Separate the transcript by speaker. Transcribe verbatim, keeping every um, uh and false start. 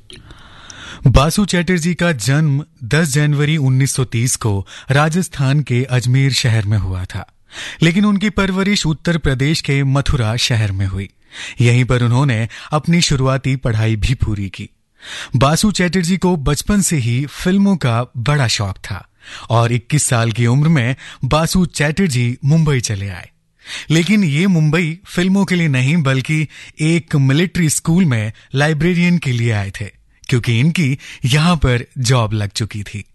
Speaker 1: बासु चैटर्जी का जन्म दस जनवरी उन्नीस सौ तीस को राजस्थान के अजमेर शहर में हुआ था, लेकिन उनकी परवरिश उत्तर प्रदेश के मथुरा शहर में हुई। यहीं पर उन्होंने अपनी शुरुआती पढ़ाई भी पूरी की। बासु चैटर्जी को बचपन से ही फिल्मों का बड़ा शौक था और इक्कीस साल की उम्र में बासु चैटर्जी मुंबई चले आए। लेकिन ये मुंबई फिल्मों के लिए नहीं बल्कि एक मिलिट्री स्कूल में लाइब्रेरियन के लिए आए थे, क्योंकि इनकी यहां पर जॉब लग चुकी थी।